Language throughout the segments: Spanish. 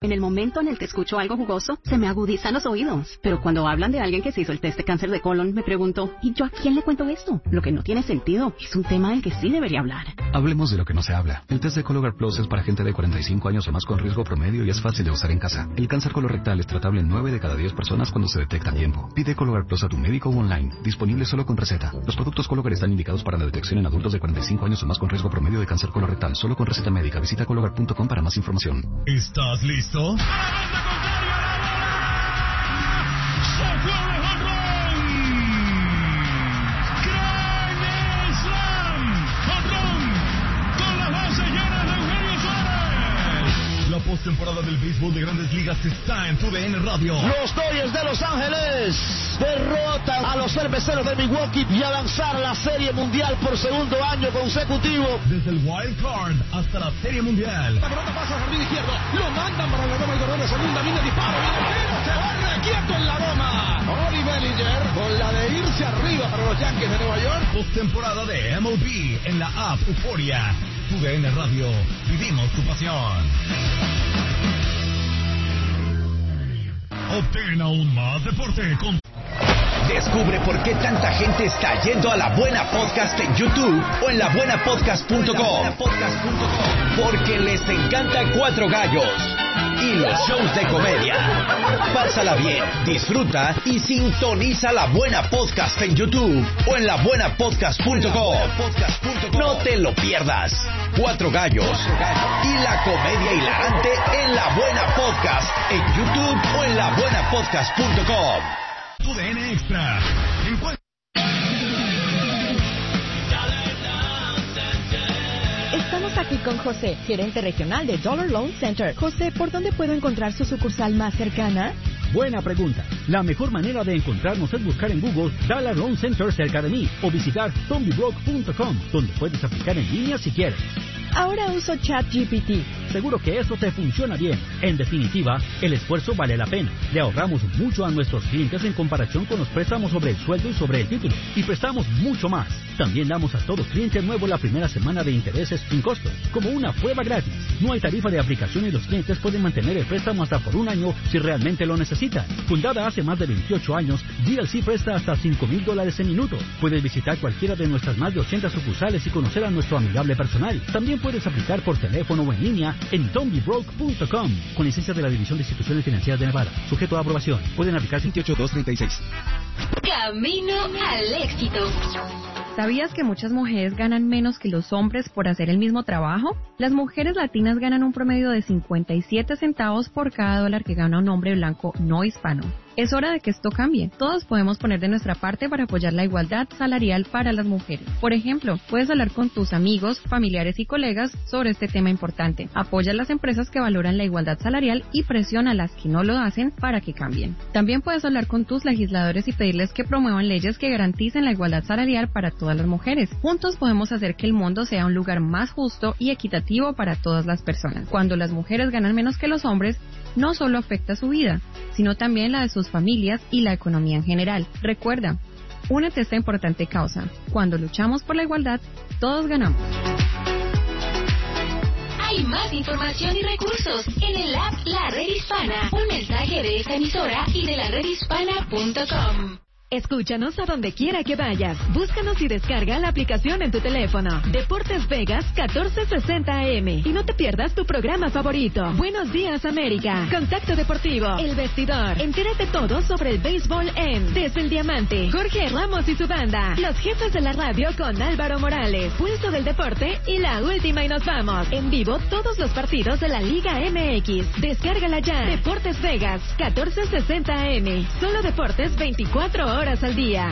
En el momento en el que escucho algo jugoso, se me agudizan los oídos. Pero cuando hablan de alguien que se hizo el test de cáncer de colon, me pregunto, ¿y yo a quién le cuento esto? Lo que no tiene sentido. Es un tema del que sí debería hablar. Hablemos de lo que no se habla. El test de Cologuard Plus es para gente de 45 años o más con riesgo promedio y es fácil de usar en casa. El cáncer colorectal es tratable en 9 de cada 10 personas cuando se detecta a tiempo. Pide Cologuard Plus a tu médico o online. Disponible solo con receta. Los productos Cologuard están indicados para la detección en adultos de 45 años o más con riesgo promedio de cáncer colorectal. Solo con receta médica. Visita cologuard.com para más información. ¿Estás listo? La postemporada del béisbol de Grandes Ligas está en TUDN Radio. Los Dodgers de Los Ángeles derrotan a los Cerveceros de Milwaukee y avanzar a la Serie Mundial por segundo año consecutivo. Desde el Wild Card hasta la Serie Mundial. La pelota pasa al jardín izquierdo, lo mandan para la goma y corredor de segunda, viene disparo, viene el tiro, se va quieto en la goma. Oli Bellinger con la de irse arriba para los Yankees de Nueva York. Postemporada de MLB en la app Euforia. TUDN Radio, vivimos tu pasión. Obtén aún más deporte con... Descubre por qué tanta gente está yendo a La Buena Podcast en YouTube o en labuenapodcast.com. Porque les encanta Cuatro Gallos y los shows de comedia. Pásala bien, disfruta y sintoniza La Buena Podcast en YouTube o en labuenapodcast.com. No te lo pierdas. Cuatro Gallos y la comedia hilarante en La Buena Podcast en YouTube o en labuenapodcast.com. TUDN Extra. Estamos aquí con José, gerente regional de Dollar Loan Center. José, ¿por dónde puedo encontrar su sucursal más cercana? Buena pregunta. La mejor manera de encontrarnos es buscar en Google Dollar Loan Center cerca de mí o visitar zombiebroke.com, donde puedes aplicar en línea si quieres. Ahora uso ChatGPT. Seguro que eso te funciona bien. En definitiva, el esfuerzo vale la pena. Le ahorramos mucho a nuestros clientes en comparación con los préstamos sobre el sueldo y sobre el título. Y prestamos mucho más. También damos a todo cliente nuevo la primera semana de intereses sin costo, como una prueba gratis. No hay tarifa de aplicación y los clientes pueden mantener el préstamo hasta por un año si realmente lo necesitan. Fundada hace más de 28 años, GLC presta hasta $5,000 en minuto. Puedes visitar cualquiera de nuestras más de 80 sucursales y conocer a nuestro amigable personal. También puedes aplicar por teléfono o en línea en zombiebroke.com, con licencia de la División de Instituciones Financieras de Nevada, sujeto a aprobación. Pueden aplicar 28236. Camino al éxito. ¿Sabías que muchas mujeres ganan menos que los hombres por hacer el mismo trabajo? Las mujeres latinas ganan un promedio de 57 centavos por cada dólar que gana un hombre blanco no hispano. Es hora de que esto cambie. Todos podemos poner de nuestra parte para apoyar la igualdad salarial para las mujeres. Por ejemplo, puedes hablar con tus amigos, familiares y colegas sobre este tema importante. Apoya a las empresas que valoran la igualdad salarial y presiona a las que no lo hacen para que cambien. También puedes hablar con tus legisladores y pedirles que promuevan leyes que garanticen la igualdad salarial para todas las mujeres. Juntos podemos hacer que el mundo sea un lugar más justo y equitativo para todas las personas. Cuando las mujeres ganan menos que los hombres, no solo afecta su vida, sino también la de sus familias y la economía en general. Recuerda, únete a esta importante causa. Cuando luchamos por la igualdad, todos ganamos. Hay más información y recursos en el app La Red Hispana. Un mensaje de esta emisora y de laredhispana.com. Escúchanos a donde quiera que vayas. Búscanos y descarga la aplicación en tu teléfono. Deportes Vegas 1460 AM. Y no te pierdas tu programa favorito. Buenos días, América. Contacto Deportivo. El Vestidor. Entérate todo sobre el béisbol en Desde el Diamante. Jorge Ramos y su banda. Los jefes de la radio con Álvaro Morales. Pulso del Deporte y la última y nos vamos. En vivo todos los partidos de la Liga MX. Descárgala ya. Deportes Vegas 1460 AM. Solo deportes 24 horas al día.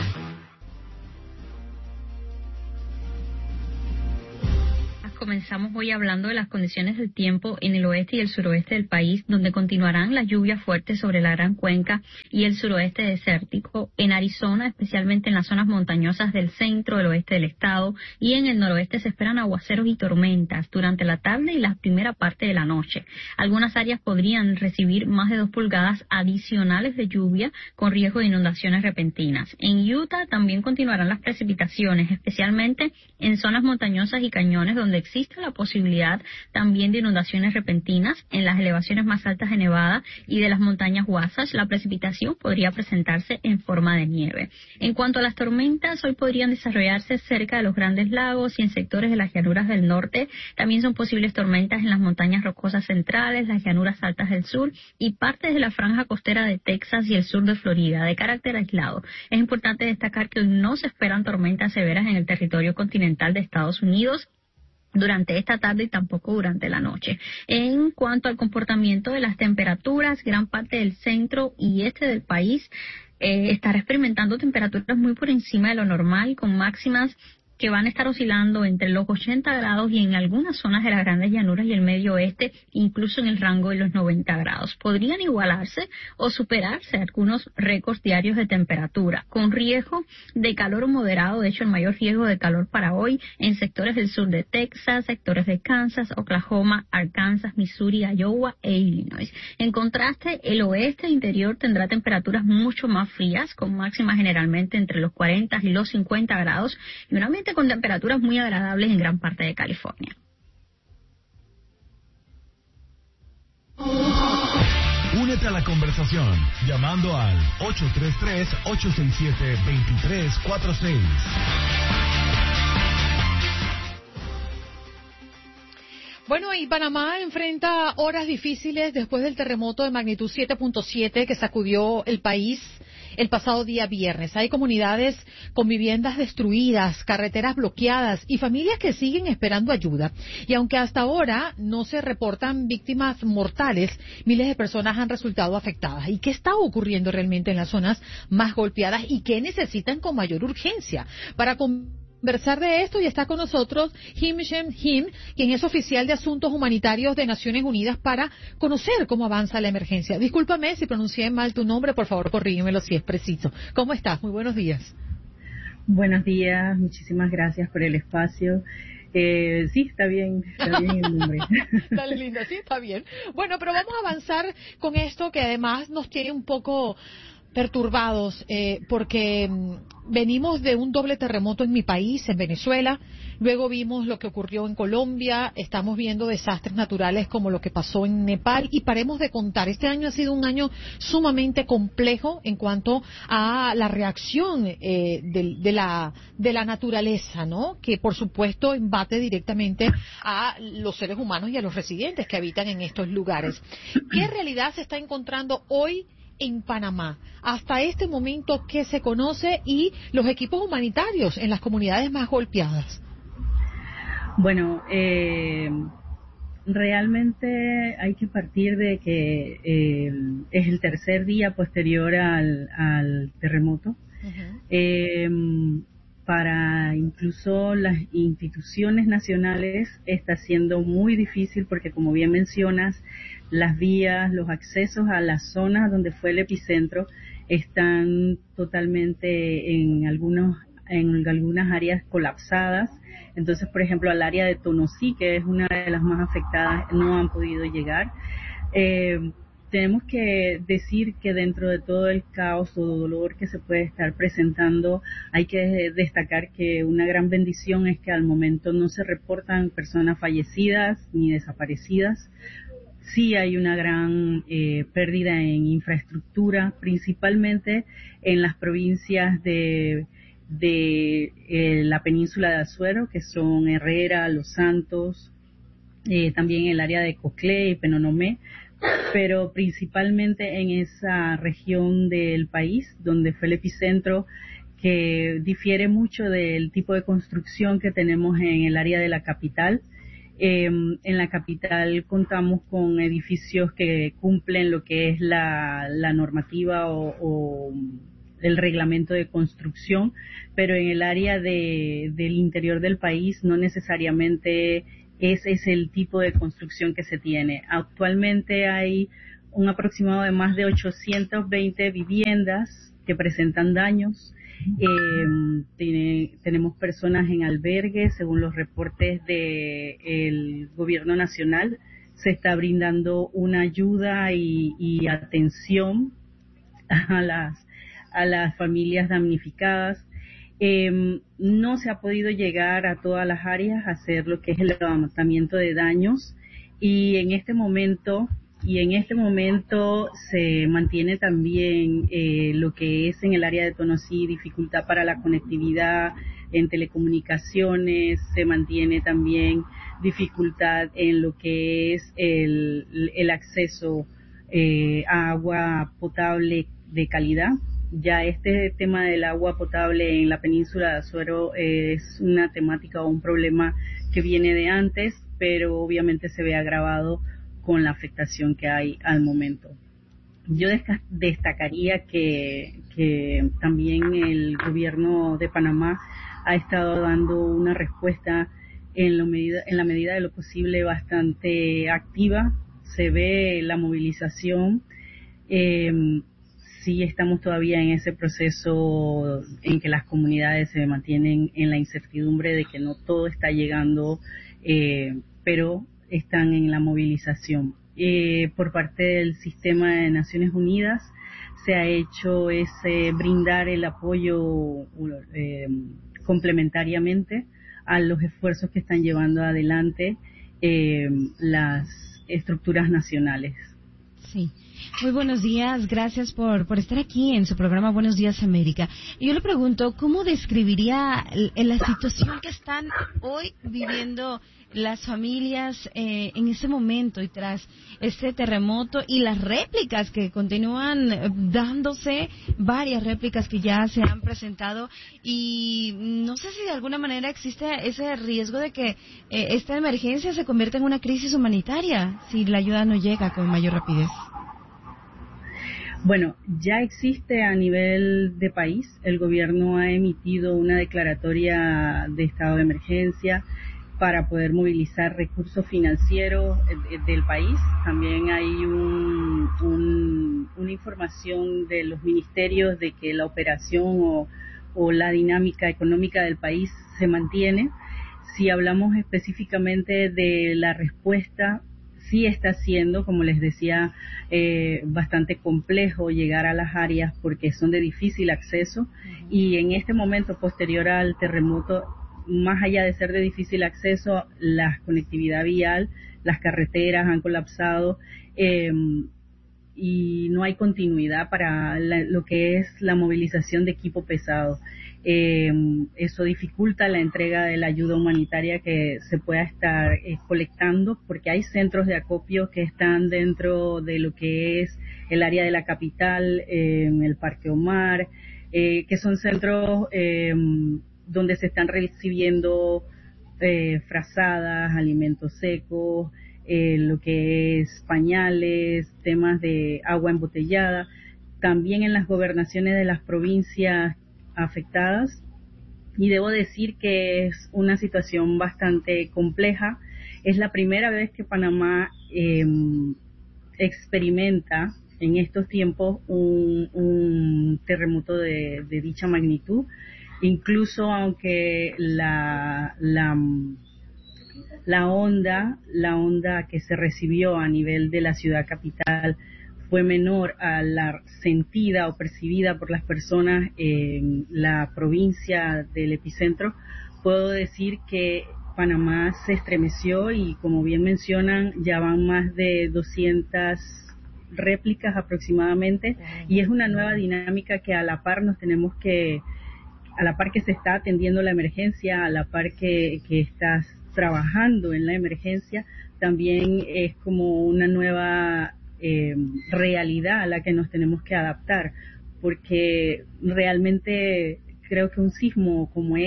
Comenzamos hoy hablando de las condiciones del tiempo en el oeste y el suroeste del país, donde continuarán las lluvias fuertes sobre la Gran Cuenca y el suroeste desértico. En Arizona, especialmente en las zonas montañosas del centro, del oeste del estado, y en el noroeste se esperan aguaceros y tormentas durante la tarde y la primera parte de la noche. Algunas áreas podrían recibir más de 2 pulgadas adicionales de lluvia con riesgo de inundaciones repentinas. En Utah también continuarán las precipitaciones, especialmente en zonas montañosas y cañones donde existe existe la posibilidad también de inundaciones repentinas en las elevaciones más altas de Nevada y de las montañas Wasatch. La precipitación podría presentarse en forma de nieve. En cuanto a las tormentas, hoy podrían desarrollarse cerca de los Grandes Lagos y en sectores de las llanuras del norte. También son posibles tormentas en las montañas rocosas centrales, las llanuras altas del sur y partes de la franja costera de Texas y el sur de Florida, de carácter aislado. Es importante destacar que hoy no se esperan tormentas severas en el territorio continental de Estados Unidos durante esta tarde y tampoco durante la noche. En cuanto al comportamiento de las temperaturas, gran parte del centro y este del país estará experimentando temperaturas muy por encima de lo normal, con máximas que van a estar oscilando entre los 80 grados y en algunas zonas de las grandes llanuras y el medio oeste, incluso en el rango de los 90 grados. Podrían igualarse o superarse algunos récords diarios de temperatura, con riesgo de calor moderado. De hecho, el mayor riesgo de calor para hoy en sectores del sur de Texas, sectores de Kansas, Oklahoma, Arkansas, Missouri, Iowa e Illinois. En contraste, el oeste interior tendrá temperaturas mucho más frías, con máximas generalmente entre los 40 y los 50 grados y una con temperaturas muy agradables en gran parte de California. Únete a la conversación llamando al 833-867-2346. Bueno, y Panamá enfrenta horas difíciles después del terremoto de magnitud 7.7 que sacudió el país el pasado día viernes. Hay comunidades con viviendas destruidas, carreteras bloqueadas y familias que siguen esperando ayuda. Y aunque hasta ahora no se reportan víctimas mortales, miles de personas han resultado afectadas. ¿Y qué está ocurriendo realmente en las zonas más golpeadas y qué necesitan con mayor urgencia? Para conversar de esto, y está con nosotros Him Shem Him, quien es oficial de Asuntos Humanitarios de Naciones Unidas, para conocer cómo avanza la emergencia. Discúlpame si pronuncié mal tu nombre, por favor corrígemelo si es preciso. ¿Cómo estás? Muy buenos días. Buenos días, muchísimas gracias por el espacio. Sí, está bien el nombre. Dale, linda, sí, está bien. Bueno, pero vamos a avanzar con esto que además nos tiene un poco perturbados, porque venimos de un doble terremoto en mi país, en Venezuela, luego vimos lo que ocurrió en Colombia, estamos viendo desastres naturales como lo que pasó en Nepal, y paremos de contar, este año ha sido un año sumamente complejo en cuanto a la reacción de la naturaleza, ¿no? Que por supuesto embate directamente a los seres humanos y a los residentes que habitan en estos lugares. ¿Qué realidad se está encontrando hoy en Panamá, hasta este momento que se conoce, y los equipos humanitarios en las comunidades más golpeadas? Bueno, realmente hay que partir de que es el tercer día posterior al terremoto. Para incluso las instituciones nacionales está siendo muy difícil porque, como bien mencionas, las vías, los accesos a las zonas donde fue el epicentro están totalmente en algunas áreas colapsadas. Entonces, por ejemplo, al área de Tonosí, que es una de las más afectadas, no han podido llegar. Tenemos que decir que dentro de todo el caos o dolor que se puede estar presentando, hay que destacar que una gran bendición es que al momento no se reportan personas fallecidas ni desaparecidas. Sí hay una gran pérdida en infraestructura, principalmente en las provincias de la península de Azuero, que son Herrera, Los Santos, también el área de Coclé y Penonomé, pero principalmente en esa región del país donde fue el epicentro, que difiere mucho del tipo de construcción que tenemos en el área de la capital. En la capital contamos con edificios que cumplen lo que es la normativa o el reglamento de construcción, pero en el área del interior del país no necesariamente ese es el tipo de construcción que se tiene. Actualmente hay un aproximado de más de 820 viviendas que presentan daños. Tenemos personas en albergues, según los reportes del gobierno nacional. Se está brindando una ayuda y atención a las familias damnificadas. No se ha podido llegar a todas las áreas a hacer lo que es el levantamiento de daños, y en este momento se mantiene también lo que es en el área de Tonosí, dificultad para la conectividad en telecomunicaciones, se mantiene también dificultad en lo que es el acceso a agua potable de calidad. Ya este tema del agua potable en la península de Azuero es una temática o un problema que viene de antes, pero obviamente se ve agravado con la afectación que hay al momento. Yo destacaría que también el gobierno de Panamá ha estado dando una respuesta en la medida de lo posible bastante activa. Se ve la movilización. Sí estamos todavía en ese proceso en que las comunidades se mantienen en la incertidumbre de que no todo está llegando, pero están en la movilización. Por parte del sistema de Naciones Unidas se ha hecho brindar el apoyo complementariamente a los esfuerzos que están llevando adelante las estructuras nacionales. Sí. Muy buenos días, gracias por estar aquí en su programa Buenos Días América. Y yo le pregunto, ¿cómo describiría la situación que están hoy viviendo las familias en este momento y tras este terremoto y las réplicas que continúan dándose, varias réplicas que ya se han presentado? Y no sé si de alguna manera existe ese riesgo de que esta emergencia se convierta en una crisis humanitaria si la ayuda no llega con mayor rapidez. Bueno, ya existe a nivel de país. El gobierno ha emitido una declaratoria de estado de emergencia para poder movilizar recursos financieros del país. También hay una información de los ministerios de que la operación o la dinámica económica del país se mantiene. Si hablamos específicamente de la respuesta, sí está siendo, como les decía, bastante complejo llegar a las áreas porque son de difícil acceso, y en este momento posterior al terremoto, más allá de ser de difícil acceso, la conectividad vial, las carreteras han colapsado y no hay continuidad para lo que es la movilización de equipo pesado. Eso dificulta la entrega de la ayuda humanitaria que se pueda estar colectando, porque hay centros de acopio que están dentro de lo que es el área de la capital, en el Parque Omar, que son centros donde se están recibiendo frazadas, alimentos secos, lo que es pañales, temas de agua embotellada. También en las gobernaciones de las provincias afectadas, y debo decir que es una situación bastante compleja. Es la primera vez que Panamá experimenta en estos tiempos un terremoto de dicha magnitud. Incluso aunque la onda que se recibió a nivel de la ciudad capital fue menor a la sentida o percibida por las personas en la provincia del epicentro, puedo decir que Panamá se estremeció y, como bien mencionan, ya van más de 200 réplicas aproximadamente, y es una nueva dinámica que a la par que se está atendiendo la emergencia, a la par que estás trabajando en la emergencia, también es como una nueva realidad a la que nos tenemos que adaptar, porque realmente creo que un sismo como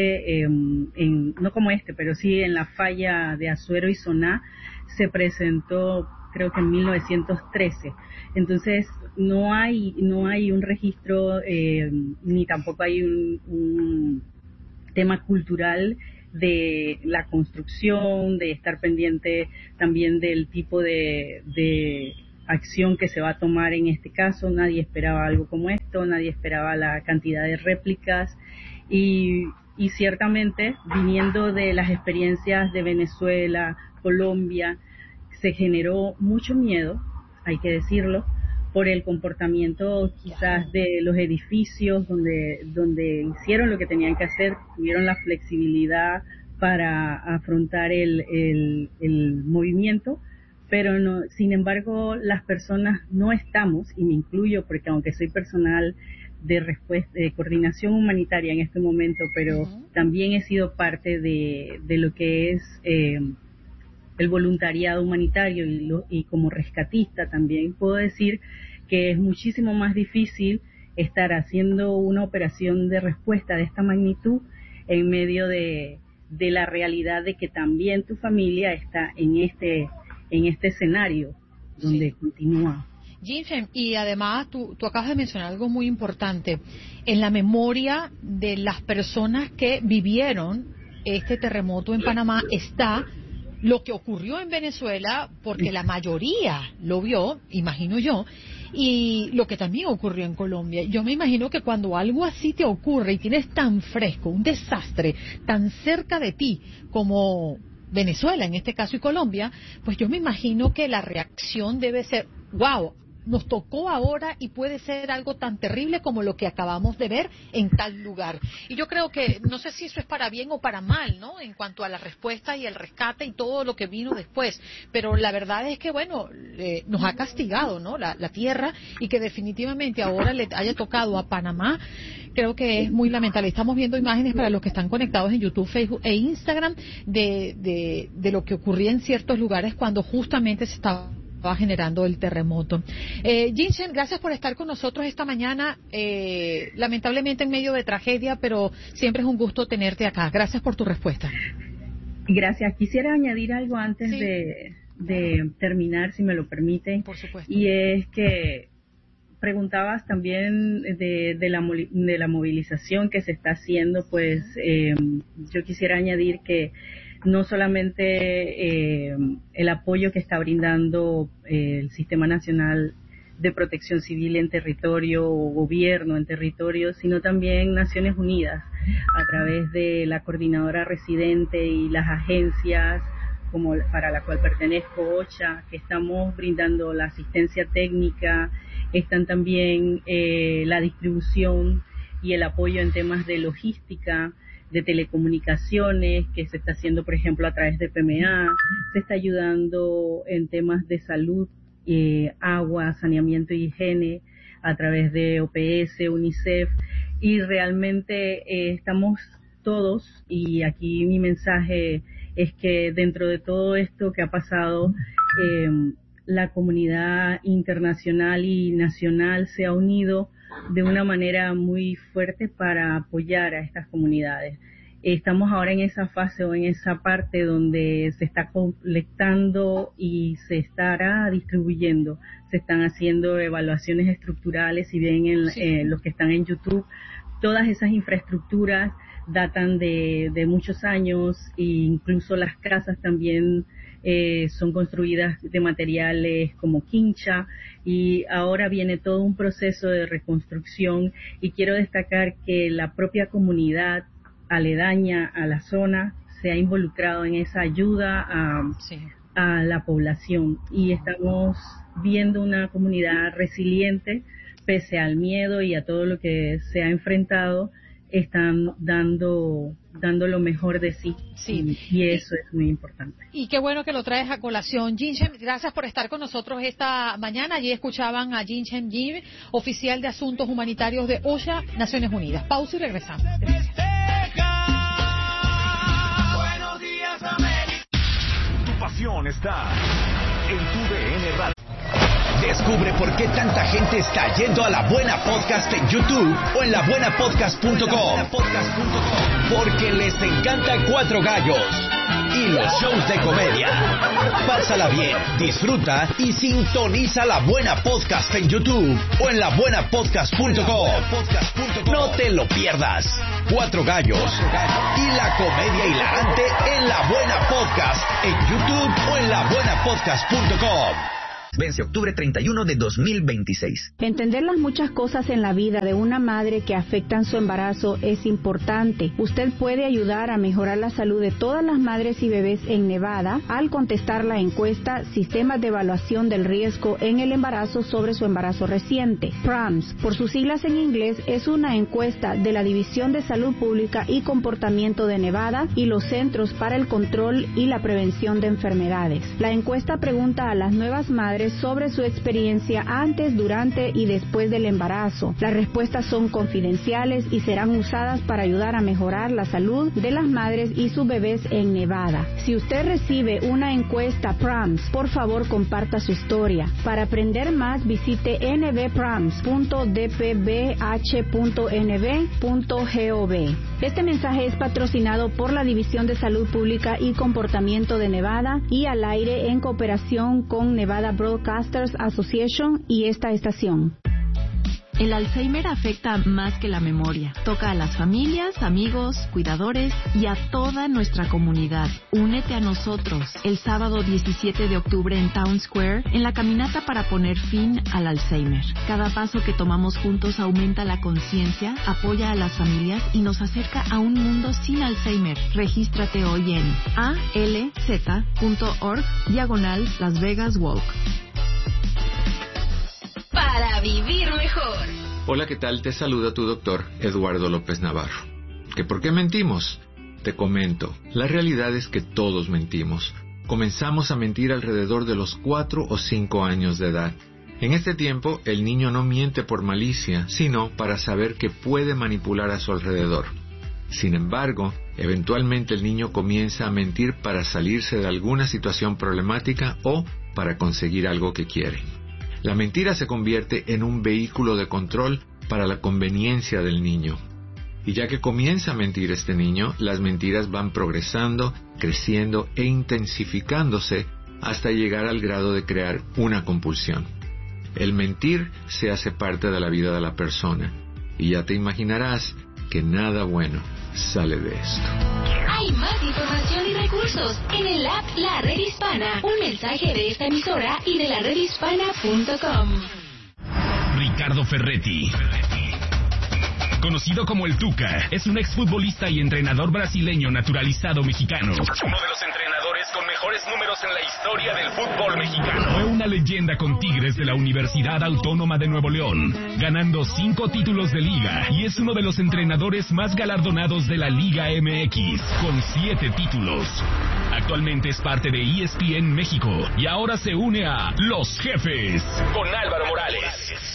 no como este, pero sí en la falla de Azuero y Soná, se presentó creo que en 1913. Entonces no hay un registro ni tampoco hay un tema cultural de la construcción, de estar pendiente también del tipo de acción que se va a tomar en este caso. Nadie esperaba algo como esto, nadie esperaba la cantidad de réplicas, y ciertamente, viniendo de las experiencias de Venezuela, Colombia, se generó mucho miedo, hay que decirlo, por el comportamiento quizás de los edificios donde hicieron lo que tenían que hacer, tuvieron la flexibilidad para afrontar el movimiento, pero no, sin embargo las personas no estamos, y me incluyo porque aunque soy personal de coordinación humanitaria en este momento, pero también he sido parte de lo que es el voluntariado humanitario y como rescatista también puedo decir que es muchísimo más difícil estar haciendo una operación de respuesta de esta magnitud en medio de la realidad de que también tu familia está en este escenario donde continúa. Jinchen, y además tú acabas de mencionar algo muy importante. En la memoria de las personas que vivieron este terremoto en Panamá está lo que ocurrió en Venezuela, porque la mayoría lo vio, imagino yo, y lo que también ocurrió en Colombia. Yo me imagino que cuando algo así te ocurre y tienes tan fresco, un desastre tan cerca de ti como Venezuela en este caso y Colombia, pues yo me imagino que la reacción debe ser, wow, nos tocó ahora y puede ser algo tan terrible como lo que acabamos de ver en tal lugar. Y yo creo que, no sé si eso es para bien o para mal, ¿no? En cuanto a la respuesta y el rescate y todo lo que vino después. Pero la verdad es que, bueno, nos ha castigado, ¿no? La tierra, y que definitivamente ahora le haya tocado a Panamá, creo que es muy lamentable. Estamos viendo imágenes para los que están conectados en YouTube, Facebook e Instagram de lo que ocurría en ciertos lugares cuando justamente se estaba generando el terremoto. Jinchen, gracias por estar con nosotros esta mañana, lamentablemente en medio de tragedia, pero siempre es un gusto tenerte acá. Gracias por tu respuesta. Gracias. Quisiera añadir algo antes de terminar, si me lo permiten. Por supuesto. Y es que preguntabas también de la movilización que se está haciendo, pues yo quisiera añadir que no solamente el apoyo que está brindando el Sistema Nacional de Protección Civil en territorio o gobierno en territorio, sino también Naciones Unidas a través de la coordinadora residente y las agencias como para la cual pertenezco, OCHA, que estamos brindando la asistencia técnica, están también la distribución y el apoyo en temas de logística, de telecomunicaciones, que se está haciendo, por ejemplo, a través de PMA, se está ayudando en temas de salud, agua, saneamiento y higiene, a través de OPS, UNICEF, y realmente estamos todos, y aquí mi mensaje es que dentro de todo esto que ha pasado, la comunidad internacional y nacional se ha unido de una manera muy fuerte para apoyar a estas comunidades. Estamos ahora en esa fase o en esa parte donde se está colectando y se estará distribuyendo. Se están haciendo evaluaciones estructurales, si bien los que están en YouTube, todas esas infraestructuras datan de muchos años, e incluso las casas también son construidas de materiales como quincha, y ahora viene todo un proceso de reconstrucción, y quiero destacar que la propia comunidad aledaña a la zona se ha involucrado en esa ayuda a la población, y estamos viendo una comunidad resiliente pese al miedo y a todo lo que se ha enfrentado. Están dando lo mejor de sí, y eso es muy importante. Y qué bueno que lo traes a colación, Jinchen. Gracias por estar con nosotros esta mañana. Allí escuchaban a Jinchen Jim, oficial de Asuntos Humanitarios de OCHA, Naciones Unidas. Pausa y regresamos. Gracias. Buenos días, América. Tu pasión está en tu DN Radio. Descubre por qué tanta gente está yendo a La Buena Podcast en YouTube o en labuenapodcast.com. Porque les encanta Cuatro Gallos y los shows de comedia. Pásala bien, disfruta y sintoniza La Buena Podcast en YouTube o en labuenapodcast.com. No te lo pierdas. Cuatro Gallos y la comedia hilarante en La Buena Podcast en YouTube o en labuenapodcast.com. Vence octubre 31 de 2026. Entender las muchas cosas en la vida de una madre que afectan su embarazo es importante. Usted puede ayudar a mejorar la salud de todas las madres y bebés en Nevada al contestar la encuesta Sistemas de Evaluación del Riesgo en el Embarazo sobre su embarazo reciente. PRAMS, por sus siglas en inglés, es una encuesta de la División de Salud Pública y Comportamiento de Nevada y los Centros para el Control y la Prevención de Enfermedades. La encuesta pregunta a las nuevas madres sobre su experiencia antes, durante y después del embarazo. Las respuestas son confidenciales y serán usadas para ayudar a mejorar la salud de las madres y sus bebés en Nevada. Si usted recibe una encuesta PRAMS, por favor comparta su historia. Para aprender más, visite nbprams.dpbh.nv.gov. Este mensaje es patrocinado por la División de Salud Pública y Comportamiento de Nevada y al aire en cooperación con Nevada Broadcasters Association y esta estación. El Alzheimer afecta más que la memoria. Toca a las familias, amigos, cuidadores y a toda nuestra comunidad. Únete a nosotros el sábado 17 de octubre en Town Square en la caminata para poner fin al Alzheimer. Cada paso que tomamos juntos aumenta la conciencia, apoya a las familias y nos acerca a un mundo sin Alzheimer. Regístrate hoy en alz.org/Las Vegas Walk. Para vivir mejor. Hola, ¿qué tal? Te saluda tu doctor Eduardo López Navarro. ¿Que por qué mentimos? Te comento, la realidad es que todos mentimos. Comenzamos a mentir alrededor de los 4 o 5 años de edad. En este tiempo, el niño no miente por malicia, sino para saber que puede manipular a su alrededor. Sin embargo, eventualmente el niño comienza a mentir para salirse de alguna situación problemática o para conseguir algo que quiere. La mentira se convierte en un vehículo de control para la conveniencia del niño. Y ya que comienza a mentir este niño, las mentiras van progresando, creciendo e intensificándose hasta llegar al grado de crear una compulsión. El mentir se hace parte de la vida de la persona, y ya te imaginarás que nada bueno sale de esto. Hay más información y recursos en el app La Red Hispana. Un mensaje de esta emisora y de la redhispana.com. Ricardo Ferretti, conocido como el Tuca, es un exfutbolista y entrenador brasileño naturalizado mexicano. Uno de los entrenadores con mejores números en la historia del fútbol mexicano. Fue una leyenda con Tigres de la Universidad Autónoma de Nuevo León, ganando 5 títulos de liga, y es uno de los entrenadores más galardonados de la Liga MX, con 7 títulos. Actualmente es parte de ESPN México y ahora se une a Los Jefes con Álvaro Morales.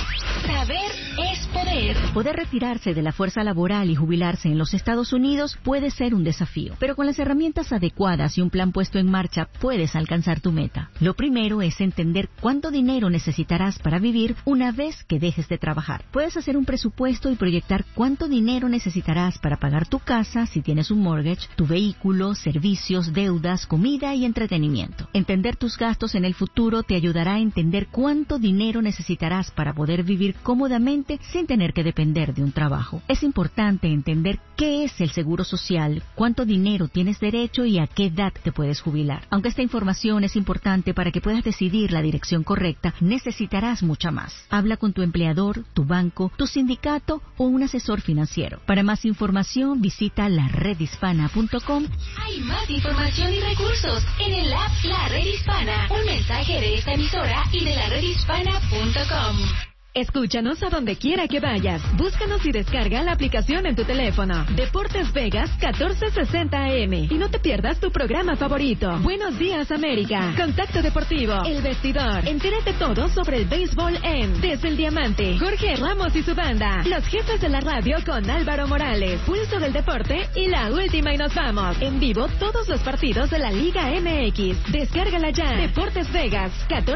Saber es poder. Poder retirarse de la fuerza laboral y jubilarse en los Estados Unidos puede ser un desafío, pero con las herramientas adecuadas y un plan puesto en marcha puedes alcanzar tu meta. Lo primero es entender cuánto dinero necesitarás para vivir una vez que dejes de trabajar. Puedes hacer un presupuesto y proyectar cuánto dinero necesitarás para pagar tu casa si tienes un mortgage, tu vehículo, servicios, deudas, comida y entretenimiento. Entender tus gastos en el futuro te ayudará a entender cuánto dinero necesitarás para poder vivir cómodamente sin tener que depender de un trabajo. Es importante entender qué es el seguro social, cuánto dinero tienes derecho y a qué edad te puedes jubilar. Aunque esta información es importante para que puedas decidir la dirección correcta, necesitarás mucha más. Habla con tu empleador, tu banco, tu sindicato o un asesor financiero. Para más información, visita laredhispana.com. Hay más información y recursos en el app La Red Hispana. Un mensaje de esta emisora y de la redhispana.com. Escúchanos a donde quiera que vayas. Búscanos y descarga la aplicación en tu teléfono. Deportes Vegas 1460 AM. Y no te pierdas tu programa favorito. Buenos días, América. Contacto Deportivo. El Vestidor. Entérate todo sobre el béisbol en Desde el Diamante. Jorge Ramos y su banda. Los Jefes de la Radio con Álvaro Morales. Pulso del Deporte y la última y nos vamos. En vivo todos los partidos de la Liga MX. Descárgala ya. Deportes Vegas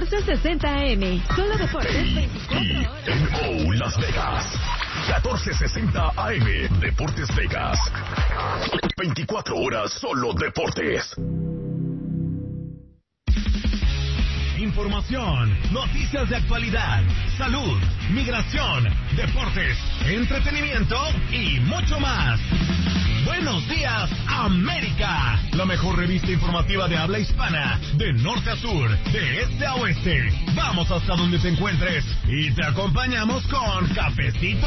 1460 AM. Solo Deportes 24 TNO Las Vegas 1460 AM. Deportes Vegas, 24 horas solo deportes. información, noticias de actualidad, salud, migración, deportes, entretenimiento y mucho más. Buenos días, América, la mejor revista informativa de habla hispana, de norte a sur, de este a oeste. Vamos hasta donde te encuentres y te acompañamos con cafecito